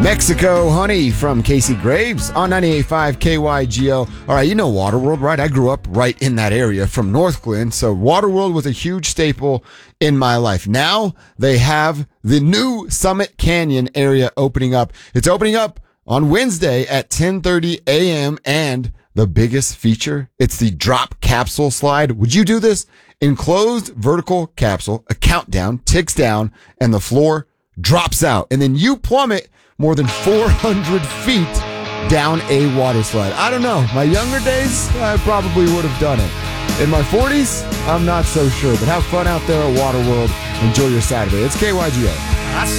Mexico Honey from Casey Graves on 98.5 KYGO. All right, you know Waterworld, right? I grew up right in that area from Northglenn, so Waterworld was a huge staple in my life. Now they have the new Summit Canyon area opening up. It's opening up on Wednesday at 10:30 a.m. and the biggest feature, it's the drop capsule slide. Would you do this? Enclosed vertical capsule, a countdown ticks down, and the floor drops out. And then you plummet more than 400 feet down a water slide. I don't know. My younger days, I probably would have done it. In my 40s, I'm not so sure. But have fun out there at Waterworld. Enjoy your Saturday. It's KYGO.